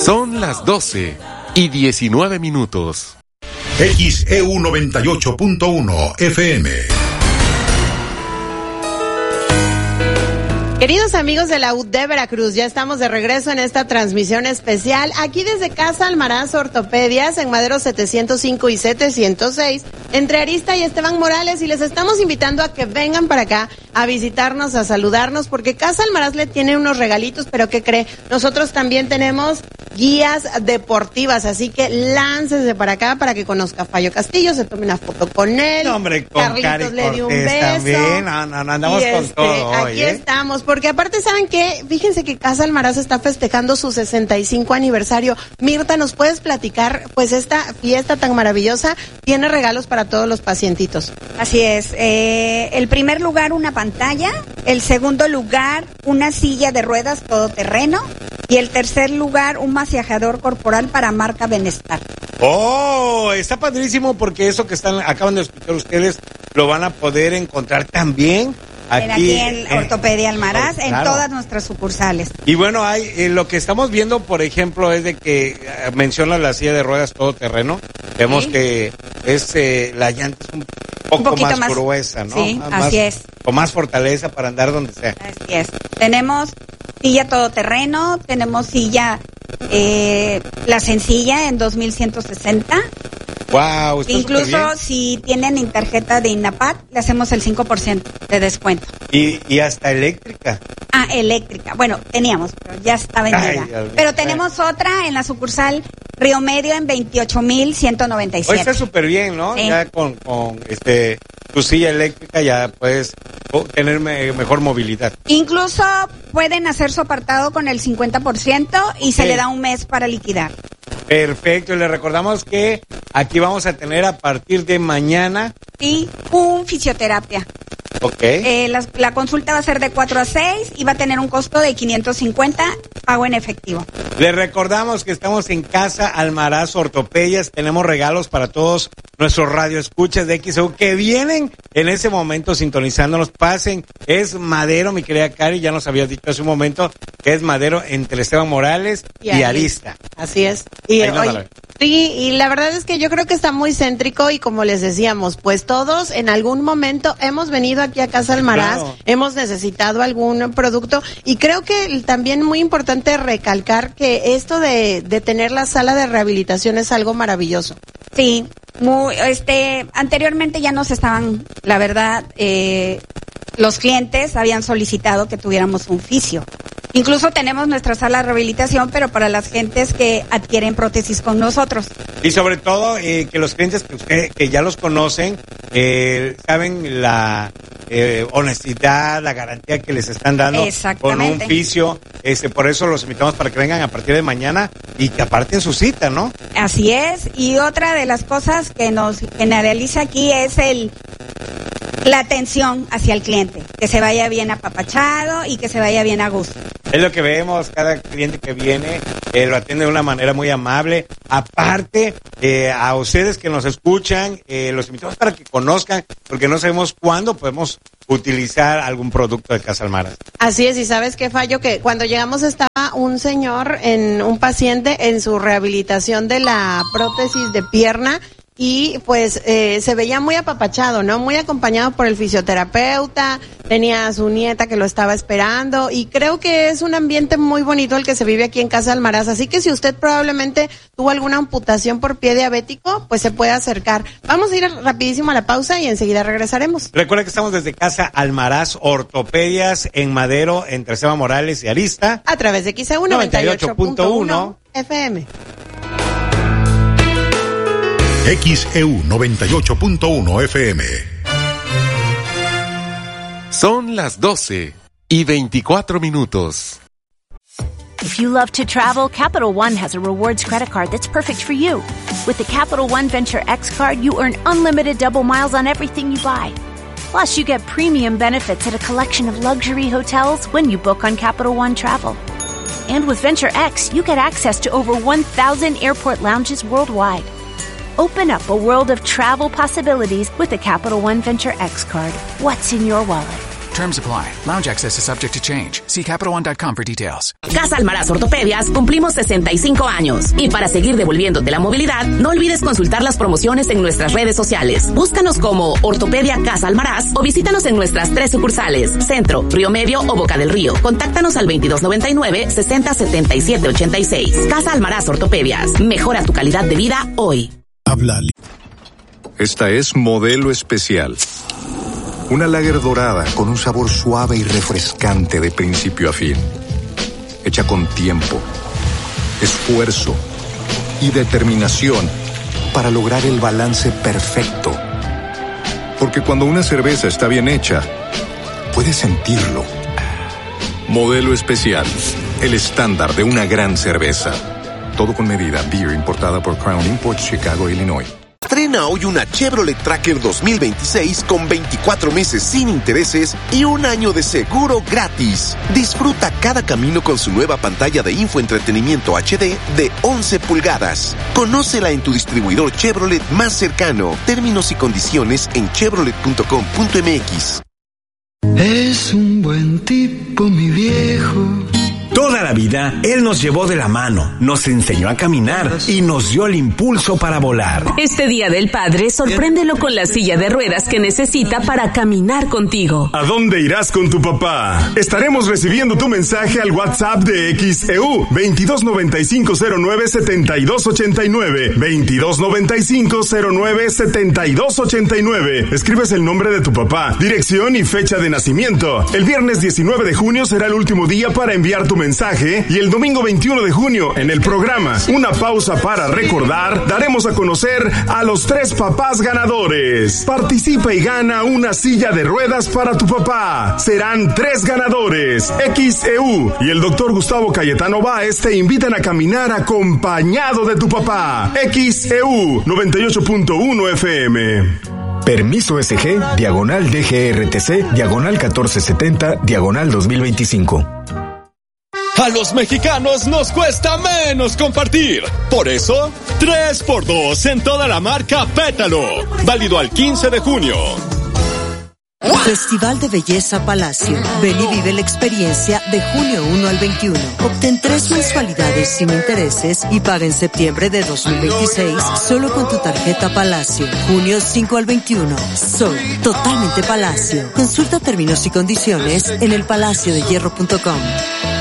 Son las 12:19. XEU 98.1 FM. Queridos amigos de la UD Veracruz, ya estamos de regreso en esta transmisión especial, aquí desde Casa Almaraz Ortopedias, en Madero 705 y 706, entre Arista y Esteban Morales, y les estamos invitando a que vengan para acá a visitarnos, a saludarnos, porque Casa Almaraz le tiene unos regalitos, pero ¿qué cree? Nosotros también tenemos guías deportivas, así que láncese para acá para que conozca a Fallo Castillo, se tome una foto con él. No, hombre, con Carlitos Cari le dio un beso. también. No, andamos con todo hoy, aquí estamos, porque aparte, ¿saben qué? Fíjense que Casa Almaraz está festejando su 65 aniversario. Mirta, ¿nos puedes platicar? Pues esta fiesta tan maravillosa tiene regalos para todos los pacientitos. Así es. El primer lugar, una pantalla. El segundo lugar, una silla de ruedas todoterreno. Y el tercer lugar, un masajeador corporal para marca Benestar. Oh, está padrísimo porque eso que acaban de escuchar ustedes lo van a poder encontrar también aquí en Ortopedia Almaraz, claro, en todas nuestras sucursales. Y bueno, hay lo que estamos viendo, por ejemplo, es de que menciona la silla de ruedas todoterreno. Vemos que la llanta es un poco más gruesa, ¿no? Sí, así es. Con más fortaleza para andar donde sea. Así es. Tenemos silla todoterreno, tenemos silla la sencilla en 2160. Wow, incluso si tienen tarjeta de INAPAD, le hacemos el 5% de descuento. Y hasta eléctrica. Eléctrica. Bueno, teníamos, pero ya está vendida. Pero tenemos otra en la sucursal Río Medio en 28,197. Hoy está súper bien, ¿no? Sí. Ya con tu silla eléctrica ya puedes tener mejor movilidad. Incluso pueden hacer su apartado con el 50% y se le da un mes para liquidar. Perfecto, y les recordamos que aquí vamos a tener a partir de mañana un fisioterapia. Okay. La consulta va a ser de 4 a 6 y va a tener un costo de 550, pago en efectivo. Les recordamos que estamos en Casa Almaraz Ortopedias, tenemos regalos para todos nuestros radioescuchas de XEU que vienen en ese momento sintonizándonos. Pasen, es Madero, mi querida Cari, ya nos habías dicho hace un momento que es Madero entre Esteban Morales y Arista. Así es. Y la verdad es que yo creo que está muy céntrico y como les decíamos, pues todos en algún momento hemos venido aquí a Casa Almaraz, claro, hemos necesitado algún producto y creo que también muy importante recalcar que esto de tener la sala de rehabilitación es algo maravilloso. Sí, anteriormente ya nos estaban, la verdad, los clientes habían solicitado que tuviéramos un fisio. Incluso tenemos nuestra sala de rehabilitación, pero para las gentes que adquieren prótesis con nosotros. Y sobre todo que los clientes que ya los conocen, saben la honestidad, la garantía que les están dando con un fisio. Por eso los invitamos para que vengan a partir de mañana y que aparten su cita, ¿no? Así es. Y otra de las cosas que nos generaliza aquí es la atención hacia el cliente, que se vaya bien apapachado y que se vaya bien a gusto. Es lo que vemos, cada cliente que viene lo atiende de una manera muy amable. Aparte, a ustedes que nos escuchan, los invitamos para que conozcan, porque no sabemos cuándo podemos utilizar algún producto de Casa Almaraz. Así es, y ¿sabes qué, Fallo? Que cuando llegamos estaba un señor, un paciente en su rehabilitación de la prótesis de pierna, y pues se veía muy apapachado, ¿no? Muy acompañado por el fisioterapeuta, tenía a su nieta que lo estaba esperando y creo que es un ambiente muy bonito el que se vive aquí en Casa Almaraz, así que si usted probablemente tuvo alguna amputación por pie diabético, pues se puede acercar. Vamos a ir rapidísimo a la pausa y enseguida regresaremos. Recuerda que estamos desde Casa Almaraz Ortopedias en Madero, entre Esteban Morales y Arista. A través de XEU 98.1 FM. XEU 98.1 FM. Son las 12:24. If you love to travel, Capital One has a rewards credit card that's perfect for you. With the Capital One Venture X card, you earn unlimited double miles on everything you buy. Plus, you get premium benefits at a collection of luxury hotels when you book on Capital One Travel. And with Venture X, you get access to over 1,000 airport lounges worldwide. Open up a world of travel possibilities with the Capital One Venture X card. What's in your wallet? Terms apply. Lounge access is subject to change. See CapitalOne.com for details. Casa Almaraz Ortopedias cumplimos 65 años. Y para seguir devolviéndote la movilidad, no olvides consultar las promociones en nuestras redes sociales. Búscanos como Ortopedia Casa Almaraz o visítanos en nuestras 3 sucursales: Centro, Río Medio o Boca del Río. Contáctanos al 2299-607786. Casa Almaraz Ortopedias. Mejora tu calidad de vida hoy. Háblale. Esta es Modelo Especial. Una lager dorada con un sabor suave y refrescante de principio a fin. Hecha con tiempo, esfuerzo y determinación para lograr el balance perfecto. Porque cuando una cerveza está bien hecha, puedes sentirlo. Modelo Especial, el estándar de una gran cerveza. Todo con medida. Beer importada por Crown Imports, Chicago, Illinois. Estrena hoy una Chevrolet Tracker 2026 con 24 meses sin intereses y un año de seguro gratis. Disfruta cada camino con su nueva pantalla de infoentretenimiento HD de 11 pulgadas. Conócela en tu distribuidor Chevrolet más cercano. Términos y condiciones en chevrolet.com.mx. Es un buen tipo, mi viejo. Toda la vida, él nos llevó de la mano, nos enseñó a caminar y nos dio el impulso para volar. Este Día del Padre, sorpréndelo con la silla de ruedas que necesita para caminar contigo. ¿A dónde irás con tu papá? Estaremos recibiendo tu mensaje al WhatsApp de XEU 2295097289. 2295097289. Escribes el nombre de tu papá, dirección y fecha de nacimiento. El viernes 19 de junio será el último día para enviar tu mensaje y el domingo 21 de junio en el programa Una Pausa para Recordar daremos a conocer a los 3 papás ganadores. Participa y gana una silla de ruedas para tu papá. Serán 3 ganadores. XEU y el doctor Gustavo Cayetano Báez te invitan a caminar acompañado de tu papá. XEU 98.1 FM. Permiso SG, diagonal DGRTC, diagonal 1470, diagonal 2025. A los mexicanos nos cuesta menos compartir. Por eso, 3x2 en toda la marca Pétalo. Válido al 15 de junio. Festival de Belleza Palacio. Ven y vive la experiencia de junio 1 al 21. Obtén 3 mensualidades sin intereses y paga en septiembre de 2026 solo con tu tarjeta Palacio. Junio 5 al 21. Soy totalmente Palacio. Consulta términos y condiciones en elpalaciodehierro.com.